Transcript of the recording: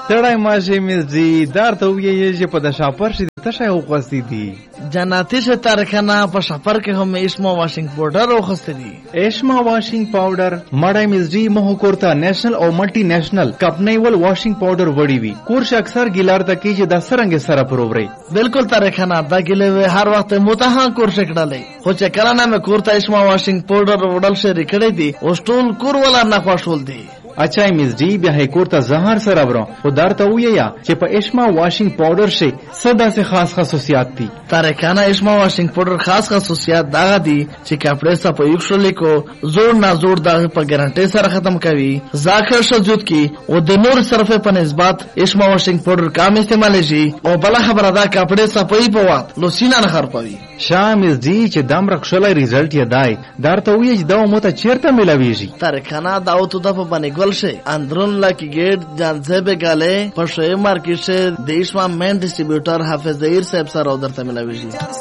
ستړی ماشي مزدي دار ته ویې چې په د شاپر شي تشه وغوستې دي. جناتي شه تارخانه په شاپر کې هم اسما واشنګ پاوډر وغوستې دي. اسما واشنګ پاوډر مړی مزدي مه کورته نېشنل او ملټي نېشنل کپنیول واشنګ پاوډر وړي وي. کورش اکثر ګیلار ته کې چې د سرنګ سره پرووري. بالکل تارخانه دا ګلې هر وخت متها کورش کړلې. خو چې کله نه مې کورته اسما واشنګ پاوډر وړل شي کړې دي او ټول کور ولا نه خوشول دي. اچھا مزدی بیا هیکور ته زهر سره برو خو درته ویا چې په اشما واشنګ پاوډر شي صدا سے خاص خصوصیات دي. تارکانه اشما واشنګ پاوډر خاص خصوصیات دا دي چې کپڑے صفه یوشل کو زور نه زور دا په ګارانټي سره ختم کوي. ذاکر شجود کی او د نور صرفه په نسبت اشما واشنګ پاوډر کم استعمال شي او بل خبره دا کپڑے صفه په وخت لو سینه نه خرپوي. شامز دی چې دم رخصلای ریزلټ یې دای درته وی چې دا مو ته چیرته ملاويږي. تارکانه دا او ته د په باندې ګل شي اندرون لکی گیٹ جانزیب گاله پر شوی مارکیٹ سے دیش میں مین ڈسٹریبیوٹر حافظ ظہیر صاحب سره ودرته ملاویږي.